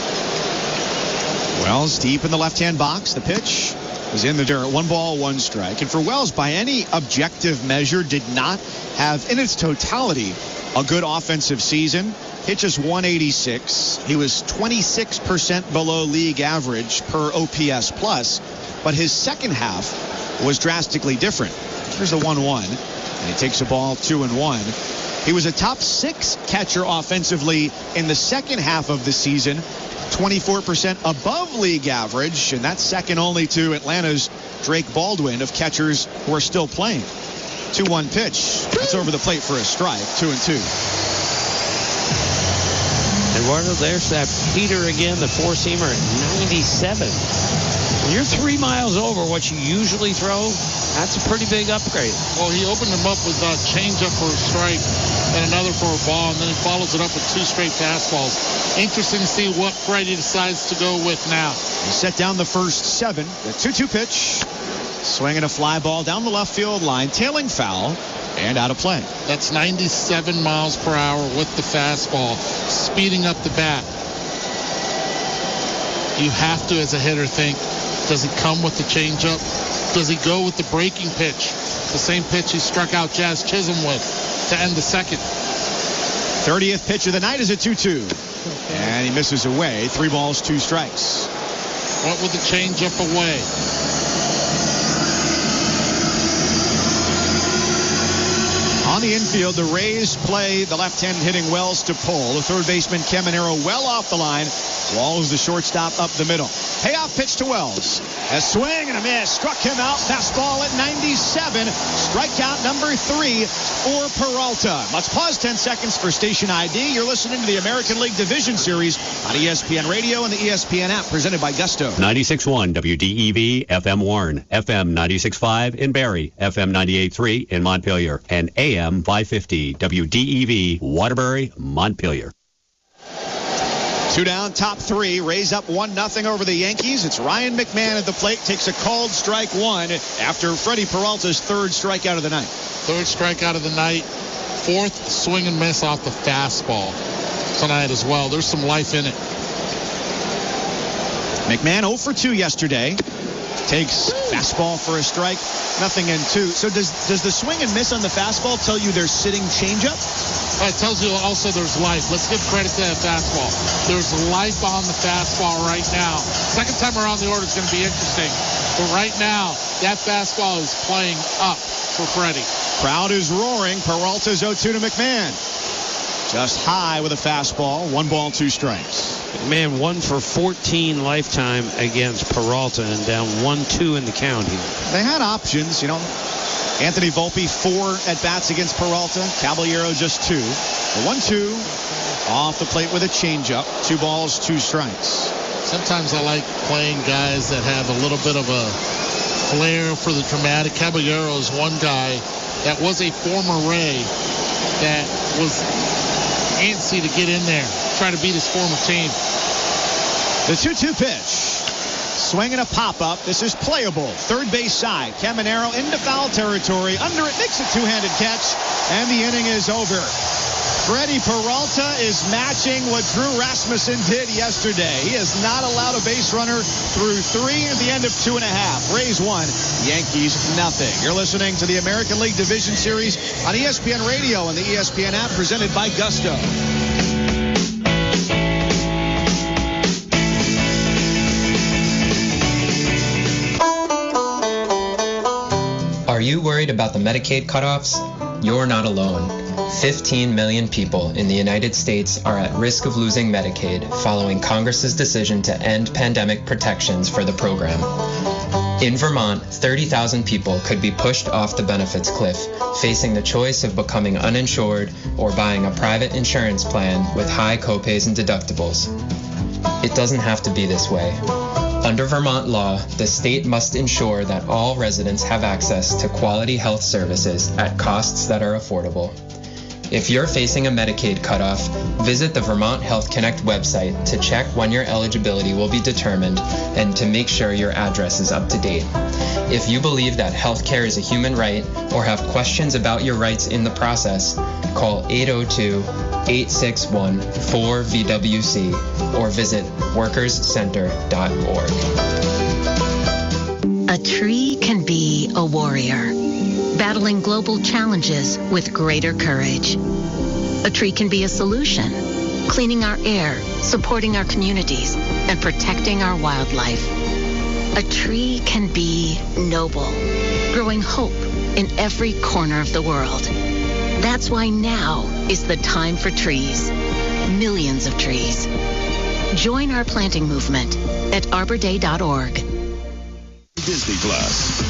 Wells deep in the left-hand box. The pitch is in the dirt. One ball, one strike. And for Wells, by any objective measure, did not have, in its totality, a good offensive season. Pitches one eighty-six. He was twenty-six percent below league average per O P S plus, but his second half was drastically different. Here's the one one, and he takes a ball two and one. He was a top six catcher offensively in the second half of the season, twenty-four percent above league average, and that's second only to Atlanta's Drake Baldwin of catchers who are still playing. two one pitch. That's over the plate for a strike. Two and two. Eduardo, there's that heater again, the four-seamer at ninety-seven. When you're three miles over what you usually throw, that's a pretty big upgrade. Well, he opened them up with a changeup for a strike and another for a ball, and then he follows it up with two straight fastballs. Interesting to see what Freddie decides to go with now. He set down the first seven. The two two pitch. Swinging a fly ball down the left field line, tailing foul, and out of play. That's ninety-seven miles per hour with the fastball, speeding up the bat. You have to, as a hitter, think, does he come with the changeup? Does he go with the breaking pitch? The same pitch he struck out Jazz Chisholm with to end the second. thirtieth pitch of the night is a two two. And he misses away. Three balls, two strikes. What with the changeup away? On the infield, the Rays play the left-handed hitting Wells to pull. The third baseman, Caminero, well off the line. Walls the shortstop up the middle. Payoff pitch to Wells. A swing and a miss. Struck him out. Fastball at ninety-seven. Strikeout number three for Peralta. Let's pause ten seconds for station I D. You're listening to the American League Division Series on E S P N Radio and the E S P N app, presented by Gusto. ninety-six point one W D E V, F M Warren, F M ninety-six point five in Barrie, F M ninety-eight point three in Montpelier, and A M five fifty W D E V, Waterbury, Montpelier. Two down, top three. Rays up one nothing over the Yankees. It's Ryan McMahon at the plate. Takes a called strike one after Freddie Peralta's third strikeout of the night. Third strikeout of the night. Fourth swing and miss off the fastball tonight as well. There's some life in it. McMahon oh for two yesterday. Takes fastball for a strike. Nothing in two. So does does the swing and miss on the fastball tell you there's sitting changeup? Uh, it tells you also there's life. Let's give credit to that fastball. There's life on the fastball right now. Second time around the order is going to be interesting. But right now, that fastball is playing up for Freddie. Crowd is roaring. Peralta's oh two to McMahon. Just high with a fastball. One ball, two strikes. Man, one for fourteen lifetime against Peralta and down one two in the count here. They had options, you know. Anthony Volpe, four at-bats against Peralta. Caballero, just two. The one two off the plate with a changeup. Two balls, two strikes. Sometimes I like playing guys that have a little bit of a flair for the dramatic. Caballero is one guy that was a former Ray that was antsy to get in there, try to beat his former team. The two two pitch. Swinging a pop-up. This is playable. Third base side. Caminero into foul territory. Under it, makes a two-handed catch, and the inning is over. Freddie Peralta is matching what Drew Rasmussen did yesterday. He has not allowed a base runner through three at the end of two and a half. Rays one, Yankees nothing. You're listening to the American League Division Series on E S P N Radio and the E S P N app, presented by Gusto. Are you worried about the Medicaid cutoffs? You're not alone. fifteen million people in the United States are at risk of losing Medicaid following Congress's decision to end pandemic protections for the program. In Vermont, thirty thousand people could be pushed off the benefits cliff, facing the choice of becoming uninsured or buying a private insurance plan with high copays and deductibles. It doesn't have to be this way. Under Vermont law, the state must ensure that all residents have access to quality health services at costs that are affordable. If you're facing a Medicaid cutoff, visit the Vermont Health Connect website to check when your eligibility will be determined and to make sure your address is up to date. If you believe that health care is a human right or have questions about your rights in the process, call eight oh two, eight six one, four V W C or visit workers center dot org. A tree can be a warrior, battling global challenges with greater courage. A tree can be a solution, cleaning our air, supporting our communities, and protecting our wildlife. A tree can be noble, growing hope in every corner of the world. That's why now is the time for trees. Millions of trees. Join our planting movement at arbor day dot org. Disney Plus.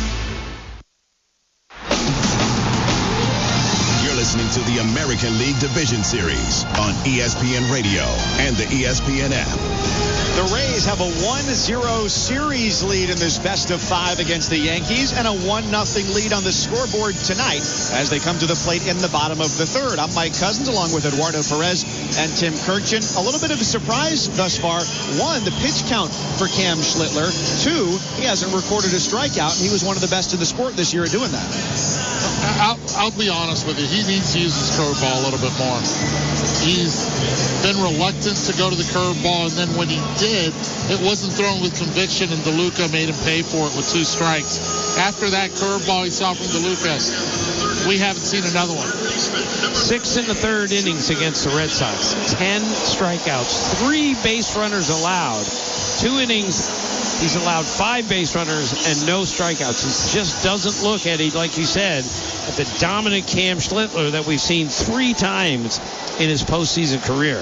You're listening to the American League Division Series on E S P N Radio and the E S P N app. The Rays have a one zero series lead in this best of five against the Yankees and a one nothing lead on the scoreboard tonight as they come to the plate in the bottom of the third. I'm Mike Cousins along with Eduardo Perez and Tim Kirchin. A little bit of a surprise thus far. One, the pitch count for Cam Schlittler. Two, he hasn't recorded a strikeout, and he was one of the best in the sport this year at doing that. I'll, I'll be honest with you. He needs to use his curveball a little bit more. He's been reluctant to go to the curveball, and then when he did, it wasn't thrown with conviction, and DeLuca made him pay for it with two strikes. After that curveball he saw from DeLuca, we haven't seen another one. Six in the third innings against the Red Sox. Ten strikeouts. Three base runners allowed. Two innings, he's allowed five base runners and no strikeouts. He just doesn't look, Eddie, like you said, at the dominant Cam Schlittler that we've seen three times in his postseason career.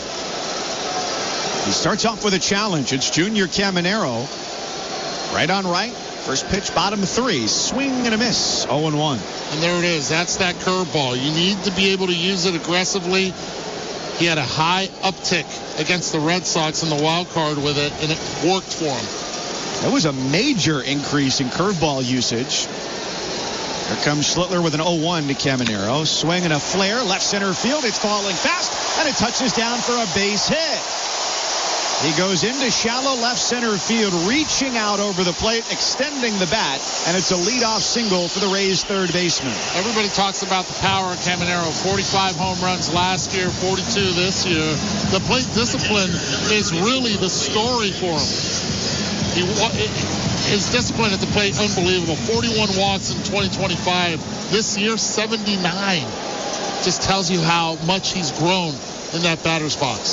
He starts off with a challenge. It's Junior Caminero. Right on right. First pitch, bottom three. Swing and a miss. oh and one. And there it is. That's that curveball. You need to be able to use it aggressively. He had a high uptick against the Red Sox in the wild card with it, and it worked for him. That was a major increase in curveball usage. Here comes Schlittler with an oh one to Caminero. Swing and a flare. Left center field. It's falling fast, and it touches down for a base hit. He goes into shallow left center field, reaching out over the plate, extending the bat, and it's a leadoff single for the Rays' third baseman. Everybody talks about the power of Caminero. forty-five home runs last year, forty-two this year. The plate discipline is really the story for him. He, his discipline at the plate, unbelievable. forty-one walks in twenty twenty-five. This year, seventy-nine. Just tells you how much he's grown in that batter's box.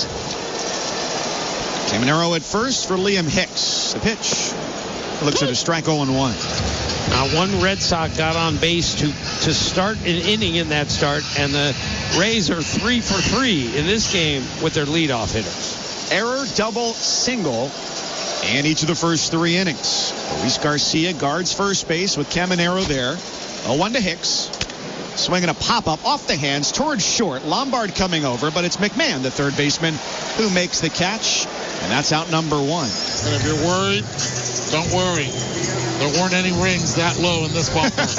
Caminero at first for Liam Hicks. The pitch. Looks at a strike oh and one. Now, one Red Sox got on base to, to start an inning in that start, and the Rays are three for three in this game with their leadoff hitters. Error, double, single, and each of the first three innings. Luis Garcia guards first base with Caminero there. oh one to Hicks. Swinging a pop-up off the hands towards short. Lombard coming over, but it's McMahon, the third baseman, who makes the catch. And that's out number one. And if you're worried, don't worry. There weren't any rings that low in this ballpark.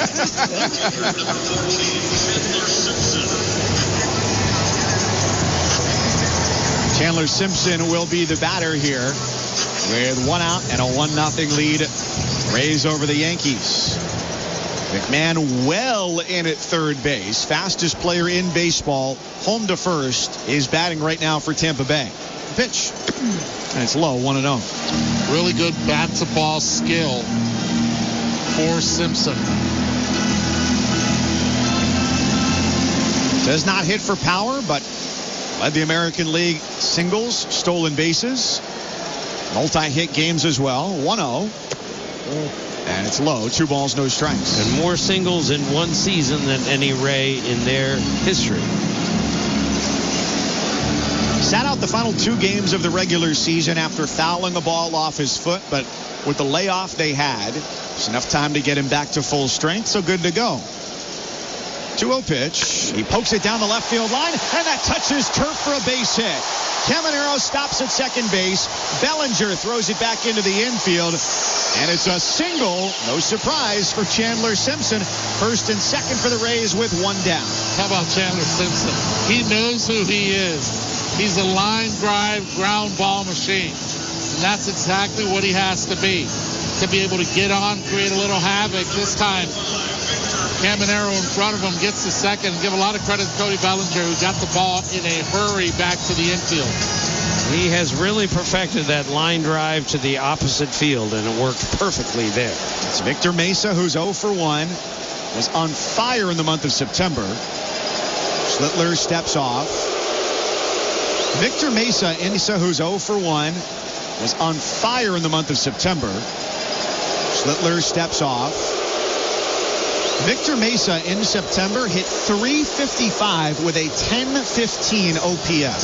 Chandler Simpson will be the batter here with one out and a one nothing lead. Rays over the Yankees. McMahon well in at third base. Fastest player in baseball. Home to first is batting right now for Tampa Bay. Pitch. And it's low, one and oh. Really good bat-to-ball skill for Simpson. Does not hit for power, but led the American League singles, stolen bases, multi-hit games as well. one oh. And it's low, two balls, no strikes. And more singles in one season than any Ray in their history. Sat out the final two games of the regular season after fouling a ball off his foot, but with the layoff they had, it's enough time to get him back to full strength, so good to go. two oh pitch. He pokes it down the left field line, and that touches turf for a base hit. Caminero stops at second base. Bellinger throws it back into the infield, And it's a single. No surprise for Chandler Simpson. First and second for the Rays with one down. How about Chandler Simpson? He knows who he is. He's a line drive, ground ball machine. And that's exactly what he has to be. To be able to get on, create a little havoc. This time, Caminero in front of him gets the second. Give a lot of credit to Cody Bellinger, who got the ball in a hurry back to the infield. He has really perfected that line drive to the opposite field, and it worked perfectly there. It's Victor Mesa, who's oh for one. Was on fire in the month of September. Schlittler steps off. Victor Mesa, Mesa, who's oh for one. Was on fire in the month of September. Schlittler steps off. Victor Mesa in September hit three fifty-five with a ten fifteen O P S.